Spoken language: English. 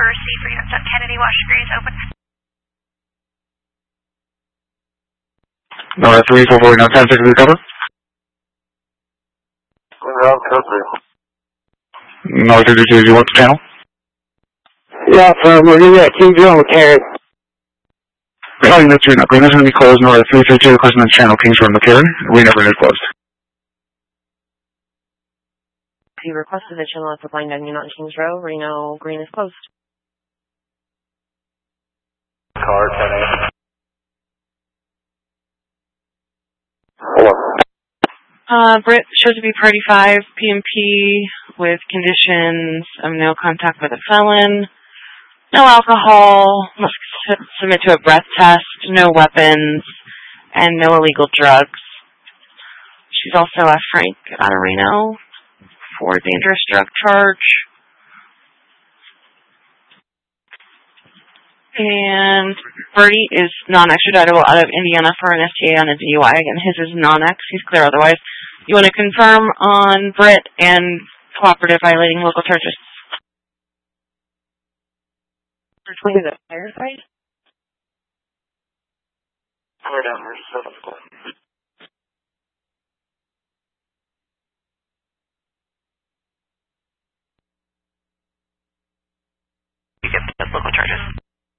C for units at Kennedy, Washington Green is open. North 3449, 10 seconds to cover. North 32, do you want the channel? Yeah, we're going to Kingsville and McCarran. Calling this unit, Green is going to be closed, North 332, closing the channel, Kingsville and McCarran. Reno is closed. You requested the channel at the line down unit on Kings Row. Reno Green is closed. Car 10A. Hello. Britt shows to be party 5, PMP, with conditions of no contact with a felon, no alcohol, must submit to a breath test, no weapons, and no illegal drugs. She's also a Frank out of Reno for dangerous drug charge. And Birdie is non-extraditable out of Indiana for an STA on a DUI. Again, his is non-ex. He's clear otherwise. You want to confirm on Britt and cooperative violating local charges? Between the firefight? We're down here, 7 o'clock. You get the local charges.